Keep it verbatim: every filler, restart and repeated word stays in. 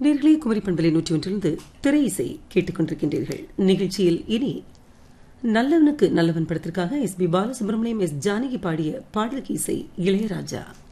நேர்களே, குமரி பண்பலை நூற்றி ஒன்றிலிருந்து திரை இசை கேட்டுக்கொண்டிருக்கின்றீர்கள். நிகழ்ச்சியில் இனி நல்லவனுக்கு நல்லவன் படத்திற்காக S B Balasubramaniam, S Janaki பாடிய பாடலுக்கு இசை இளையராஜா.